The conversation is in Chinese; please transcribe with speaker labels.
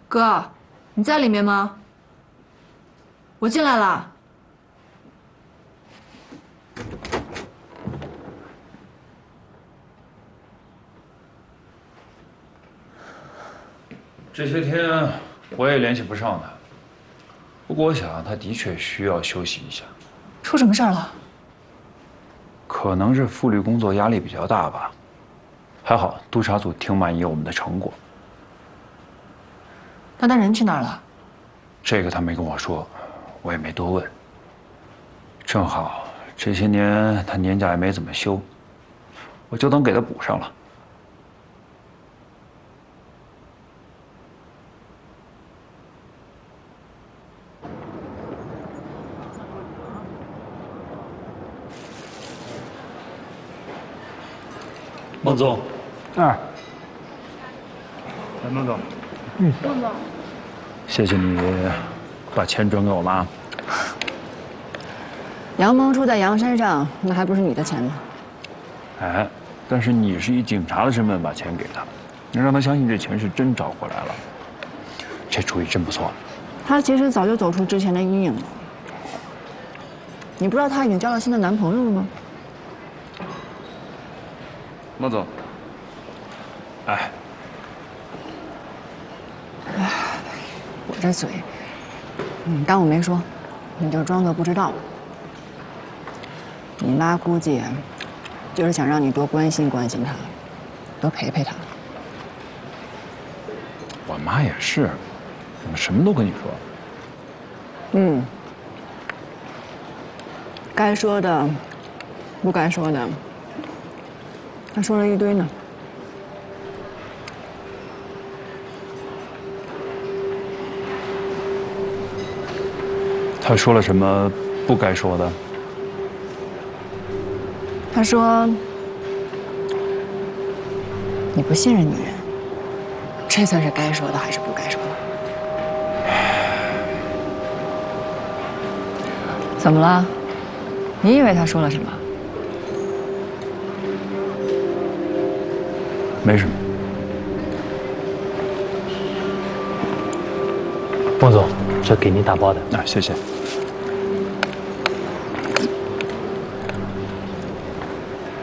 Speaker 1: 哥，你在里面吗？我进来了。
Speaker 2: 这些天我也联系不上他，不过我想他的确需要休息一下。
Speaker 1: 出什么事儿了？
Speaker 2: 可能是副律工作压力比较大吧。还好督察组挺满意我们的成果。
Speaker 1: 那他人去哪儿了？
Speaker 2: 这个他没跟我说，我也没多问。正好这些年他年假也没怎么休，我就当给他补上了。孟总，
Speaker 3: 哎，
Speaker 2: 孟总，
Speaker 1: 孟总，
Speaker 2: 谢谢你把钱转给我妈。
Speaker 4: 杨萌住在杨山上，那还不是你的钱吗？
Speaker 2: 哎，但是你是以警察的身份把钱给他，能让他相信这钱是真找回来了，这主意真不错。
Speaker 4: 她其实早就走出之前的阴影了。你不知道她已经交了新的男朋友了吗？
Speaker 2: 孟总，哎，
Speaker 4: 我这嘴，当我没说，你就装作不知道。你妈估计就是想让你多关心关心她，多陪陪她。
Speaker 2: 我妈也是，怎么什么都跟你说？
Speaker 4: 该说的，不该说的，她说了一堆呢。
Speaker 2: 她说了什么不该说的？
Speaker 4: 她说你不信任女人，这算是该说的还是不该说的？怎么了？你以为她说了什么？
Speaker 2: 没什么。
Speaker 3: 孟总，这给您打包的。
Speaker 2: 啊，谢谢。